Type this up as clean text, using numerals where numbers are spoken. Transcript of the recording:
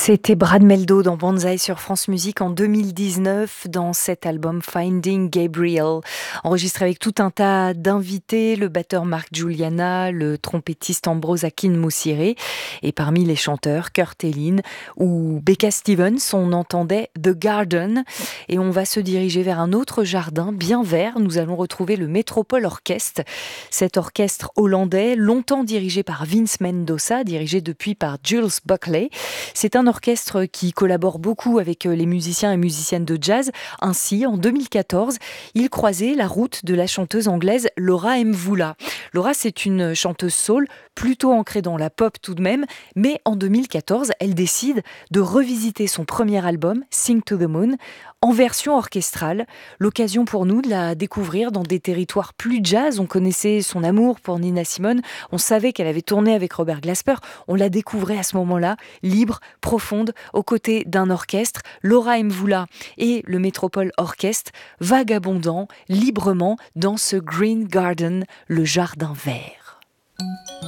C'était Brad Meldo dans Banzai sur France Musique en 2019 dans cet album Finding Gabriel, enregistré avec tout un tas d'invités, le batteur Mark Juliana, le trompettiste Ambrose Akin-Moussiré et parmi les chanteurs Kurt Elling ou Becca Stevens, on entendait The Garden et on va se diriger vers un autre jardin bien vert. Nous allons retrouver le Metropole Orchestre, cet orchestre hollandais longtemps dirigé par Vince Mendoza, dirigé depuis par Jules Buckley. C'est un orchestre qui collabore beaucoup avec les musiciens et musiciennes de jazz. Ainsi, en 2014, il croisait la route de la chanteuse anglaise Laura Mvula. Laura, c'est une chanteuse soul, plutôt ancrée dans la pop tout de même, mais en 2014, elle décide de revisiter son premier album, Sing to the Moon, en version orchestrale. L'occasion pour nous de la découvrir dans des territoires plus jazz. On connaissait son amour pour Nina Simone, on savait qu'elle avait tourné avec Robert Glasper, on la découvrait à ce moment-là, libre, profonde, aux côtés d'un orchestre, Laura Mvula et le Metropole Orchestre, vagabondant librement dans ce Green Garden, le jardin vert.